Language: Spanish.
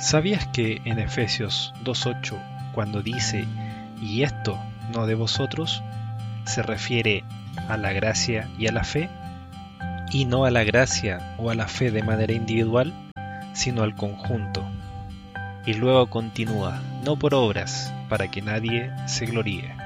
¿Sabías que en Efesios 2:8, cuando dice "y esto no de vosotros", se refiere a la gracia y a la fe, y no a la gracia o a la fe de manera individual, sino al conjunto? Y luego continúa: no por obras, para que nadie se gloríe.